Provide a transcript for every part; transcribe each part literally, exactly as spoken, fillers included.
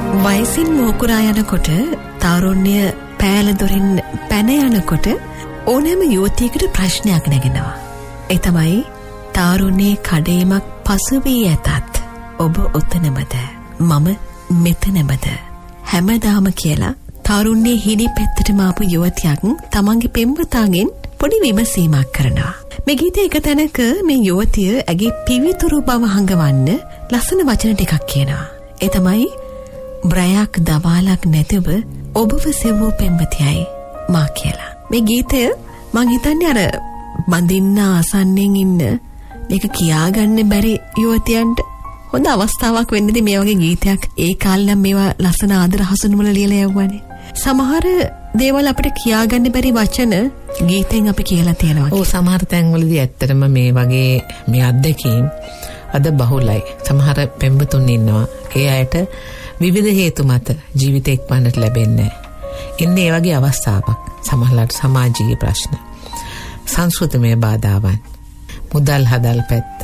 වයසින් මෝකුරා යනකොට තාරුණ්‍ය පෑල දොරින් පැන යනකොට ඕනෑම යුවතියකට ප්‍රශ්නයක් නැගෙනවා. ඒ තමයි තාරුණ්‍යයේ කඩේමක් පසු වී ඇතත් ඔබ ඔතනමද මම මෙතනමද හැමදාම කියලා තාරුණ්‍යයේ හිණි පෙත්තටම ආපු යුවතියක් තමන්ගේ පෙම්වතාගෙන් පොඩි විමසීමක් කරනවා. මේ ගීතයේ එක තැනක මේ යුවතිය ඇගේ පිවිතුරු බව හංගවන්න ලස්සන වචන ටිකක් කියනවා. ඒ තමයි බ්‍රයක් දවාලක් නැතිව ඔබව සෙවූ පෙම්වතියයි මා කියලා. මේ ගීතය මං හිතන්නේ අර බඳින්න ආසන්නෙන් ඉන්න මේක කියාගන්න බැරි යුවතියන්ට හොඳ අවස්ථාවක් වෙන්නදී මේ වගේ ගීතයක් ඒ කාලේ නම් මේවා ලස්සන ආදර හසුරුවල ලියලා යවුවානේ. සමහර දේවල් අපිට කියාගන්න බැරි වචන ගීතෙන් අපි කියලා තියෙනවා. ඔව් සමහර තැන්වලදී ඇත්තටම මේ වගේ මේ අත්දැකීම් අද බහුලයි. සමහර පෙම්වතුන් ඉන්නවා. ඒ අයට විවිධ හේතු මත ජීවිතේ එක්වන්නට ලැබෙන්නේ නැහැ. ඉන්නේ ඒ වගේ අවස්ථාවක්. සමහරවිට සමාජීය ප්‍රශ්න, සංස්කෘතිමය බාධාවන්, මුදල් හදල් පැත්ත.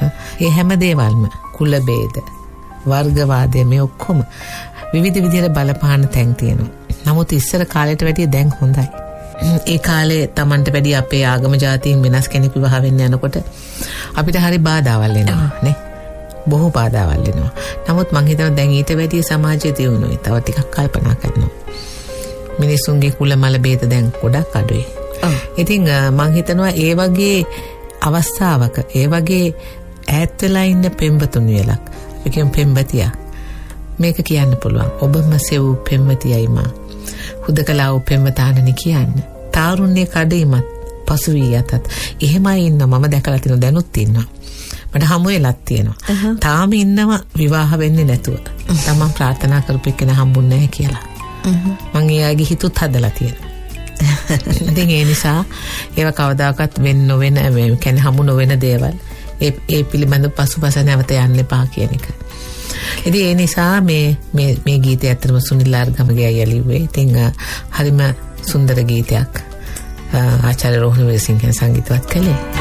ඒ හැම දේවල්ම කුල ભેද, වර්ගවාදය මේ ඔක්කොම විවිධ විදිහට බලපාන තැන් තියෙනවා. නමුත් ඉස්සර කාලයට වැඩිය දැන් හොඳයි. ඒ කාලේ Tamanට වැඩි අපේ ආගම ජාතීන් වෙනස් කෙනෙක් විවාහ වෙන්න යනකොට අපිට හරි බාධාවල් එනවා නේ. බොහෝ බාධාවල් එනවා. නමුත් මං හිතනවා දැන් ඊට වැඩිය සමාජයේ දියුණුවයි. තව ටිකක් කල්පනා කරනවා. මිනිසුන්ගේ කුල මල ભેද දැන් ගොඩක් අඩුයි. ඉතින් මං හිතනවා ඒ වගේ අවස්ථාවක ඒ වගේ ඈත් වෙලා ඉන්න පෙම්වතුන් විලක් අපි කියමු පෙම්වතියා මේක කියන්න පුළුවන්. ඔබම සෙව් පෙම්වතියයි මා. හුදකලාව පෙම්වතානනි කියන්න. තාරුණ්‍ය කඩේමත් පසු වී යතත් එහෙමයි ඉන්න මම දැකලා තියෙන දැනුත් ඉන්නවා. මට හමු වෙලක් තියෙනවා. තාම ඉන්නවා විවාහ වෙන්නේ නැතුව. තමන් ප්‍රාර්ථනා කරපු කෙනා හම්බුන්නේ නැහැ කියලා. මං එයාගේ හිතුත් හදලා තියෙනවා. ඉතින් ඒ නිසා ඒව කවදාකවත් වෙන්න නොවෙන මේ කියන්නේ හමු නොවෙන දේවල් ඒ ඒ පිළිබඳ පසුපස නැවත යන්න එපා කියන එක. ඉතින් ඒ නිසා මේ මේ මේ ගීතය ඇත්තටම සුනිල් ආර්ගමගේ අයියා ලිව්වේ. ඉතින් හරිම සුන්දර ගීතයක් ආචාර්ය රෝහණ වීරසිංහන් සංගීතවත් කළේ.